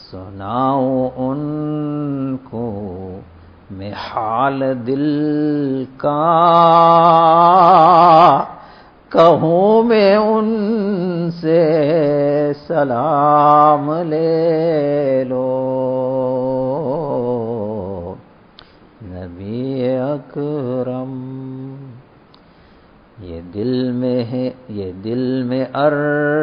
सुनाऊं उनको मैं हाल दिल का, कहूँ मैं उनसे सलाम ले लो। नबी अकरम ये दिल में है, ये दिल में अर्ज़